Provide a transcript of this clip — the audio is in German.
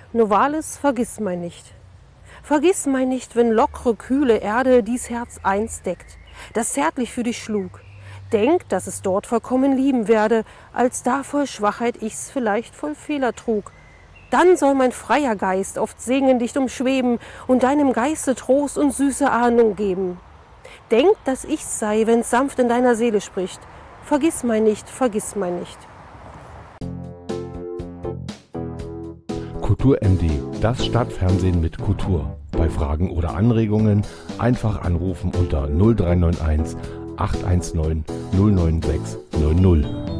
Novalis, vergiss mein nicht, wenn lockre, kühle Erde dies Herz einst deckt, das zärtlich für dich schlug. Denk, dass es dort vollkommen lieben werde, als da voll Schwachheit ich's vielleicht voll Fehler trug. Dann soll mein freier Geist oft singen dich umschweben und deinem Geiste Trost und süße Ahnung geben. Denk, dass ich's sei, wenn's sanft in deiner Seele spricht. Vergiss mein nicht, vergiss mein nicht. Kultur MD, das Stadtfernsehen mit Kultur. Bei Fragen oder Anregungen einfach anrufen unter 0391 819 096 00.